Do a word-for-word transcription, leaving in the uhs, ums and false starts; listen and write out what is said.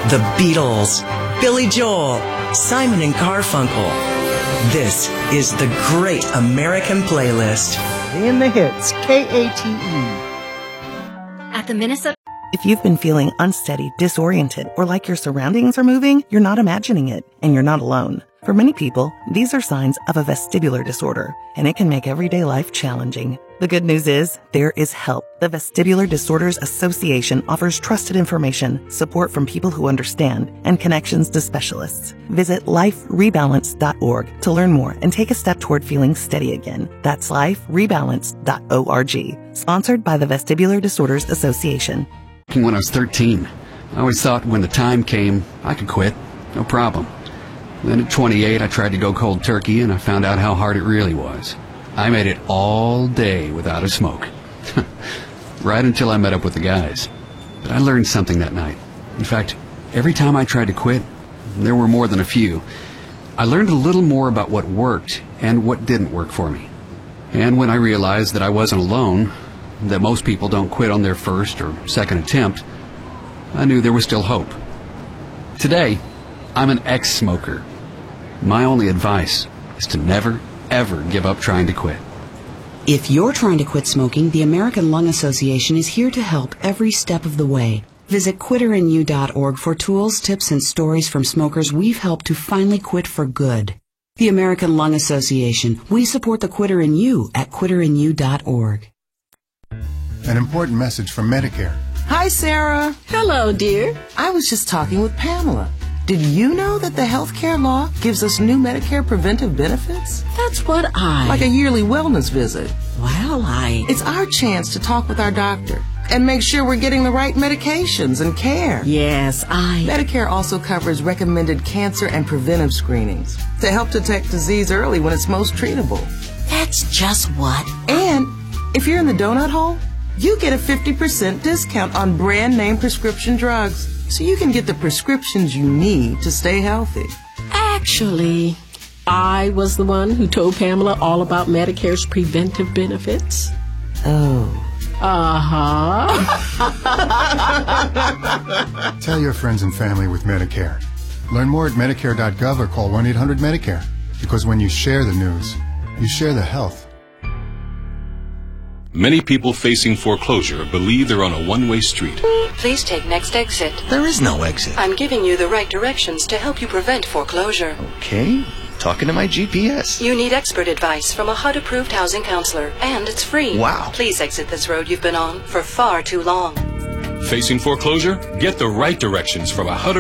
The Beatles, Billy Joel, Simon and Garfunkel. This is the Great American Playlist. In the hits, K A T E. At the Minnesota... If you've been feeling unsteady, disoriented, or like your surroundings are moving, you're not imagining it, and you're not alone. For many people, these are signs of a vestibular disorder, and it can make everyday life challenging. The good news is, there is help. The Vestibular Disorders Association offers trusted information, support from people who understand, and connections to specialists. Visit life rebalance dot org to learn more and take a step toward feeling steady again. That's life rebalance dot org. Sponsored by the Vestibular Disorders Association. When I was thirteen, I always thought when the time came, I could quit. No problem. Then at twenty-eight, I tried to go cold turkey, and I found out how hard it really was. I made it all day without a smoke. Right until I met up with the guys. But I learned something that night. In fact, every time I tried to quit, there were more than a few, I learned a little more about what worked and what didn't work for me. And when I realized that I wasn't alone, that most people don't quit on their first or second attempt, I knew there was still hope. Today, I'm an ex-smoker. My only advice is to never, ever give up trying to quit. If you're trying to quit smoking, the American Lung Association is here to help every step of the way. Visit quitter in you dot org for tools, tips, and stories from smokers we've helped to finally quit for good. The American Lung Association. We support the Quitter in You at quitter in you dot org. An important message from Medicare. Hi, Sarah. Hello, dear. I was just talking with Pamela. Did you know that the healthcare law gives us new Medicare preventive benefits? That's what I... Like a yearly wellness visit. Well, I... It's our chance to talk with our doctor and make sure we're getting the right medications and care. Yes, I... Medicare also covers recommended cancer and preventive screenings to help detect disease early when it's most treatable. That's just what... And if you're in the donut hole, you get a fifty percent discount on brand name prescription drugs, so you can get the prescriptions you need to stay healthy. Actually, I was the one who told Pamela all about Medicare's preventive benefits. Oh. Uh-huh. Tell your friends and family with Medicare. Learn more at medicare dot gov or call one eight hundred Medicare. Because when you share the news, you share the health. Many people facing foreclosure believe they're on a one-way street. Please take next exit. There is no exit. I'm giving you the right directions to help you prevent foreclosure. Okay, talking to my G P S. You need expert advice from a H U D-approved housing counselor, and it's free. Wow. Please exit this road you've been on for far too long. Facing foreclosure? Get the right directions from a H U D